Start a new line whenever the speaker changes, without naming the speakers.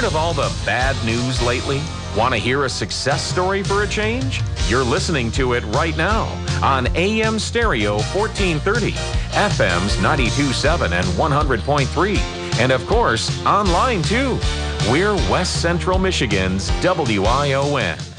Tired of all the bad news lately? Want to hear a success story for a change? You're listening to it right now on AM Stereo 1430, FM's 92.7 and 100.3, and of course, online too. We're West Central Michigan's WION.